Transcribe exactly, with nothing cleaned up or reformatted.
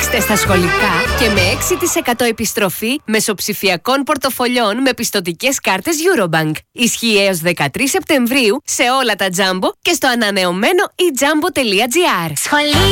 Παίξτε στα σχολικά και με έξι τοις εκατό επιστροφή μεσοψηφιακών πορτοφολιών με πιστωτικές κάρτες Eurobank. Ισχύει έως δεκατρείς Σεπτεμβρίου σε όλα τα Jumbo και στο ανανεωμένο e jumbo τελεία gr.